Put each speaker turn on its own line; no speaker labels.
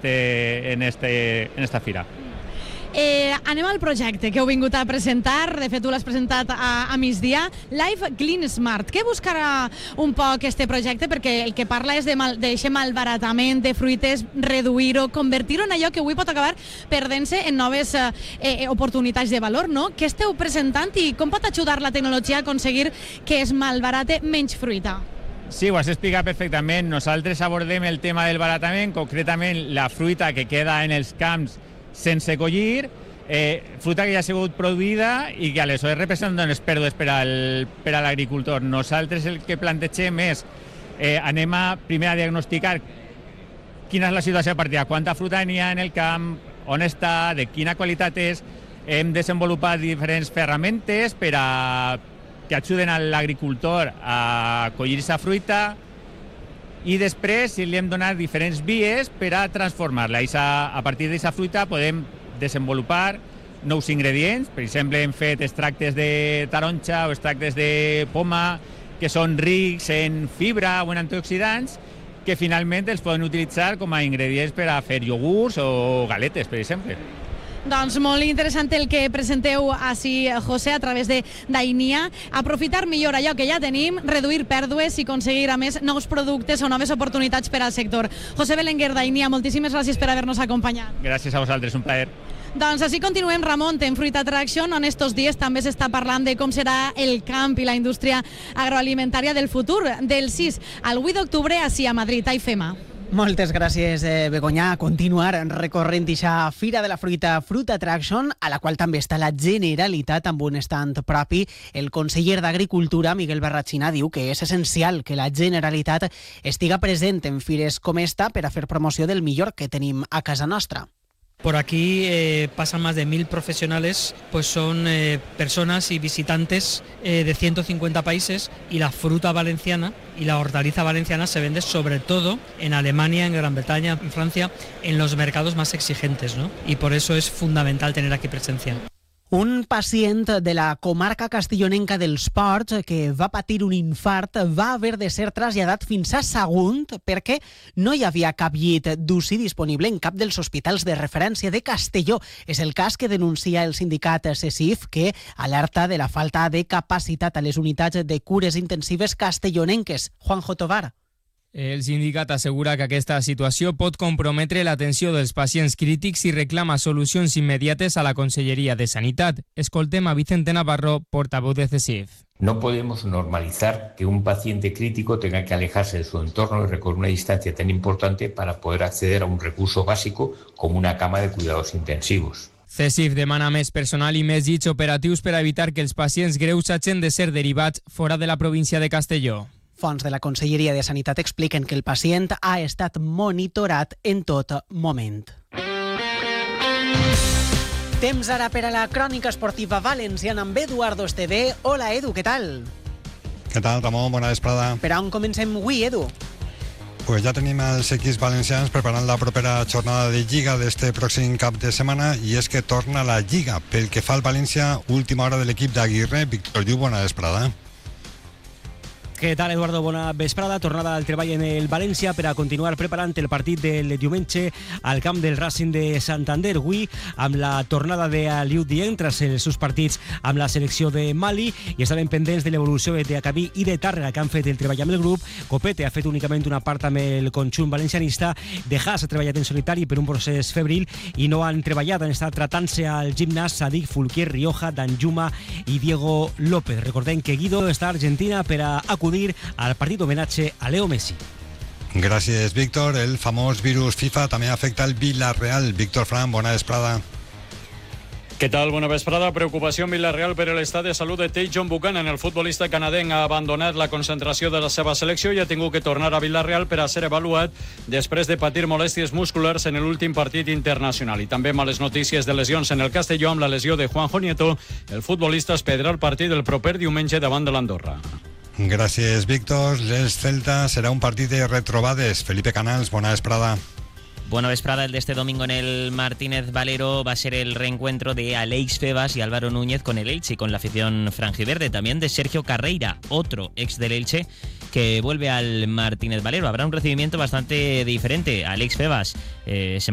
esta fira.
Anem al projecte que heu vingut a presentar. De fet, tu l'has presentat a migdia. Life Clean Smart. Què buscarà un poc este projecte? Perquè el que parla és d'aquest malbaratament de fruites, reduir-ho, convertir-ho en allò que avui pot acabar perdent-se en noves oportunitats de valor, no? Què esteu presentant i com pot ajudar la tecnologia a aconseguir que es malbarate menys fruita?
Sí, ho has explicat perfectament. Nosaltres abordem el tema del baratament, concretament la fruita que queda en els camps sense collir, fruita que ja ha sigut produïda i que aleshores representa unes pèrdues per a l'agricultor. Nosaltres el que plantegem és anem primer a diagnosticar quina és la situació de partida, quanta fruta n'hi ha en el camp, on està, de quina qualitat és. Hem desenvolupat diferents ferramentes per a que ajuden a l'agricultor a collir aquesta fruita i després li hem donat diferents vies per a transformar-la. A partir d'aquesta fruita podem desenvolupar nous ingredients. Per exemple, hem fet extractes de taronja o extractes de poma que són rics en fibra o en antioxidants que finalment els poden utilitzar com a ingredients per a fer iogurts o galetes, per exemple.
Doncs molt interessant el que presenteu així, José, a través de Dainia. Aprofitar millor allò que ja tenim, reduir pèrdues i aconseguir, a més, nous productes o noves oportunitats per al sector. José Belenguer, Dainia, moltíssimes gràcies per haver-nos acompanyat.
Gràcies a vosaltres, un plaer.
Doncs així continuem, Ramon, en Fruit Attraction, on estos dies també s'està parlant de com serà el camp i la indústria agroalimentària del futur, del 6 al 8 d'octubre, així a Madrid, a IFEMA.
Moltes gràcies, Begoñà. A continuar recorrent aquesta Fira de la Fruita Fruit Attraction, a la qual també està la Generalitat amb un stand propi. El conseller d'Agricultura, Miguel Barrachina, diu que és essencial que la Generalitat estiga present en fires com esta per a fer promoció del millor que tenim a casa nostra.
Por aquí pasan más de 1.000 profesionales, pues son personas y visitantes de 150 países, y la fruta valenciana y la hortaliza valenciana se vende sobre todo en Alemania, en Gran Bretaña, en Francia, en los mercados más exigentes, ¿no? Y por eso es fundamental tener aquí presencia.
Un pacient de la comarca castellonenca dels Ports que va patir un infart va haver de ser traslladat fins a Sagunt perquè no hi havia cap llit d'UCI disponible en cap dels hospitals de referència de Castelló. És el cas que denuncia el sindicat CESIF, que alerta de la falta de capacitat a les unitats de cures intensives castellonenques. Juanjo Tovar.
El sindicat assegura que aquesta situació pot comprometre l'atenció dels pacients crítics i reclama solucions immediates a la Conselleria de Sanitat. Escoltem a Vicente Navarro, portavoz de CESIF.
No podemos normalizar que un paciente crítico tenga que alejarse de su entorno y recorrer una distancia tan importante para poder acceder a un recurso básico como una cama de cuidados intensivos.
CESIF demana més personal i més llits operatius per a evitar que els pacients greus hagin de ser derivats fora de la província de Castelló.
Fonts de la Conselleria de Sanitat expliquen que el pacient ha estat monitorat en tot moment. Temps ara per a la crònica esportiva valenciana amb Eduardo Esteve. Hola, Edu, què tal?
Què tal, Ramon? Bona vesprada.
Per on comencem avui, Edu?
Pues ja tenim els equips valencians preparant la propera jornada de Lliga d'este pròxim cap de setmana, i és que torna la Lliga. Pel que fa al València, última hora de l'equip d'Aguirre. Víctor Lluc, bona vesprada.
Què tal, Eduardo? Bona vesprada. Tornada al treball en el València per a continuar preparant el partit del diumenge al camp del Racing de Santander. Avui, amb la tornada d'Aliou Dieng tras els seus partits amb la selecció de Mali, i estaven pendents de l'evolució de Acabí i de Tàrrega, que han fet el treball amb el grup. Copete ha fet únicament una part amb el conjunt valencianista. De Haas ha treballat en solitari per un procés febril i no han treballat. Han estat tratant-se al gimnàs Sadik, Fulquier, Rioja, Danjuma i Diego López. Recordem que Guido està a Argentina per a acudir al partit homenatge a Leo Messi.
Gràcies, Víctor. El famós virus FIFA també afecta el Villarreal. Víctor Fran, bona vesprada.
¿Qué tal? Buena vesprada. Preocupació en Villarreal per l'estat de salut de Tajon Buchanan. El futbolista canadenc ha abandonat la concentració de la seva selecció i ha tingut que tornar a Villarreal per a ser avaluat després de patir molèsties musculars en l'últim partit internacional. I també males notícies de lesions en el Castelló amb la lesió de Juanjo Nieto. El futbolista es perdrà el partit del proper diumenge davant de l'Andorra.
Gràcies, Víctor. Les Celta serà un partit de retrobades. Felipe Canals, bona vesprada.
Buena vesprada. El de este domingo en el Martínez Valero va a ser el reencuentro de Aleix Febas y Álvaro Núñez con el Elche y con la afición franjiverde. También de Sergio Carreira, otro ex del Elche, que vuelve al Martínez Valero. Habrá un recibimiento bastante diferente. Aleix Febas se